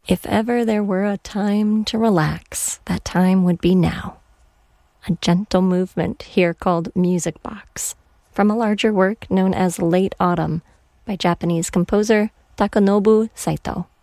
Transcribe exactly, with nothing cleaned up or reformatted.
If ever there were a time to relax, that time would be now. A gentle movement here called Music Box, from a larger work known as Late Autumn by Japanese composer Takanobu Saito.